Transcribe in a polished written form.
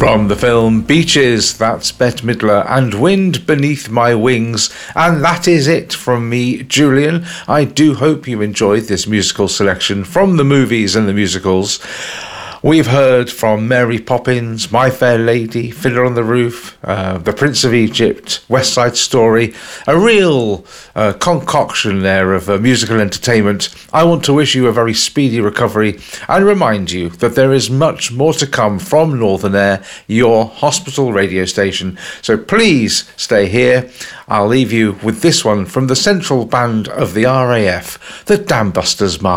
From the film Beaches, that's Bette Midler and Wind Beneath My Wings. And that is it from me, Julian. I do hope you enjoyed this musical selection from the movies and the musicals. We've heard from Mary Poppins, My Fair Lady, Fiddler on the Roof, The Prince of Egypt, West Side Story, a real concoction there of musical entertainment. I want to wish you a very speedy recovery and remind you that there is much more to come from Northern Air, your hospital radio station. So please stay here. I'll leave you with this one from the central band of the RAF, the Dam Busters March.